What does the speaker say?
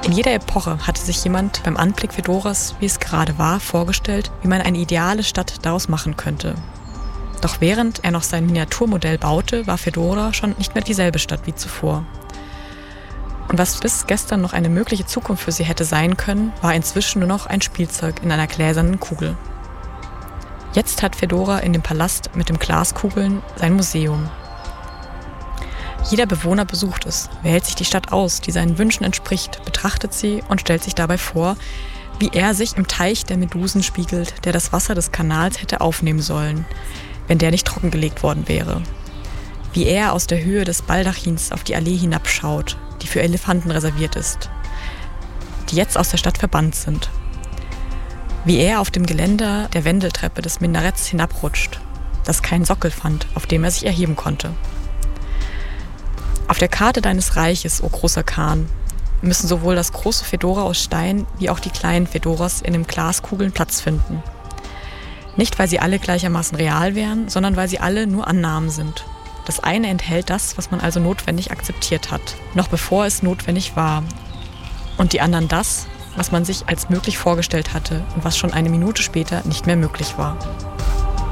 In jeder Epoche hatte sich jemand beim Anblick Fedoras, wie es gerade war, vorgestellt, wie man eine ideale Stadt daraus machen könnte. Doch während er noch sein Miniaturmodell baute, war Fedora schon nicht mehr dieselbe Stadt wie zuvor. Und was bis gestern noch eine mögliche Zukunft für sie hätte sein können, war inzwischen nur noch ein Spielzeug in einer gläsernen Kugel. Jetzt hat Fedora in dem Palast mit den Glaskugeln sein Museum. Jeder Bewohner besucht es, wählt sich die Stadt aus, die seinen Wünschen entspricht, betrachtet sie und stellt sich dabei vor, wie er sich im Teich der Medusen spiegelt, der das Wasser des Kanals hätte aufnehmen sollen, wenn der nicht trockengelegt worden wäre. Wie er aus der Höhe des Baldachins auf die Allee hinabschaut, die für Elefanten reserviert ist, die jetzt aus der Stadt verbannt sind. Wie er auf dem Geländer der Wendeltreppe des Minaretts hinabrutscht, das keinen Sockel fand, auf dem er sich erheben konnte. Auf der Karte deines Reiches, o großer Khan, müssen sowohl das große Fedora aus Stein wie auch die kleinen Fedoras in den Glaskugeln Platz finden. Nicht, weil sie alle gleichermaßen real wären, sondern weil sie alle nur Annahmen sind. Das eine enthält das, was man also notwendig akzeptiert hat, noch bevor es notwendig war. Und die anderen das, was man sich als möglich vorgestellt hatte und was schon eine Minute später nicht mehr möglich war.